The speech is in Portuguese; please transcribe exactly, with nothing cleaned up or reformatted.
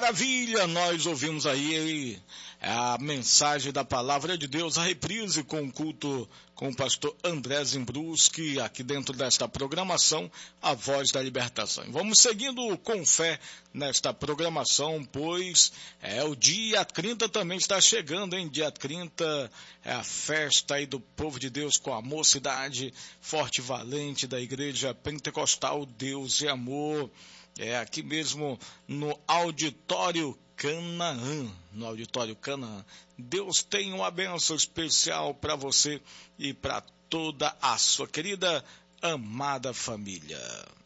maravilha! Nós ouvimos aí a mensagem da Palavra de Deus, a reprise com o culto com o pastor André Zimbruski, aqui dentro desta programação, A Voz da Libertação. Vamos seguindo com fé nesta programação, pois é o dia trinta também está chegando, hein? Dia trinta é a festa aí do povo de Deus com a mocidade forte e valente da Igreja Pentecostal Deus e Amor. É aqui mesmo no Auditório Canaã, no Auditório Canaã. Deus tem uma bênção especial para você e para toda a sua querida, amada família.